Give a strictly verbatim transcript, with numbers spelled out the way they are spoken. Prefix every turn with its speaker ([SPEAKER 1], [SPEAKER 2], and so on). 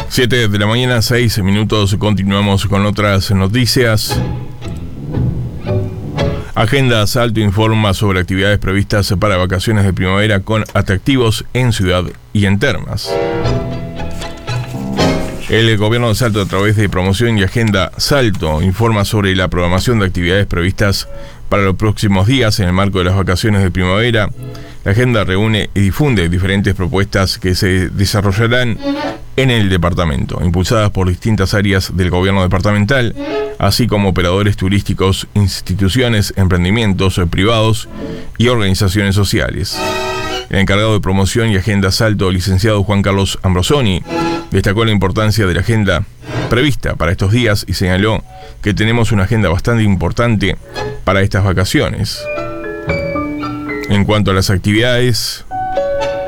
[SPEAKER 1] siete de la mañana, seis minutos, continuamos con otras noticias. Agenda Salto informa sobre actividades previstas para vacaciones de primavera con atractivos en Ciudad y en Termas. El gobierno de Salto, a través de Promoción y Agenda Salto, informa sobre la programación de actividades previstas para los próximos días en el marco de las vacaciones de primavera. La agenda reúne y difunde diferentes propuestas que se desarrollarán en el departamento, impulsadas por distintas áreas del gobierno departamental, así como operadores turísticos, instituciones, emprendimientos privados y organizaciones sociales. El encargado de Promoción y Agenda Salto, licenciado Juan Carlos Ambrosoni, destacó la importancia de la agenda prevista para estos días y señaló que tenemos una agenda bastante importante para estas vacaciones. En cuanto a las actividades,